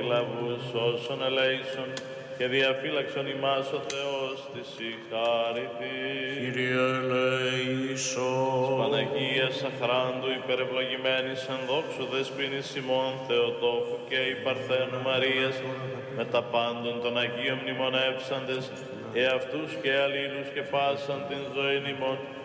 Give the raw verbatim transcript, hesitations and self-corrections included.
εκλαβούς όσων ελέησον και διαφύλαξον ημάς ο Θεός της η χάρητη. Κύριε ελέησον. Της Παναγίας Αχράντου υπερευλογημένης εν δόξου δεσποίνης ημών Θεοτόκου και η Παρθένου Μαρίας με τα πάντων των Αγίων μνημονεύσαντες εαυτούς και αλλήλους και πάσαν την ζωή ημών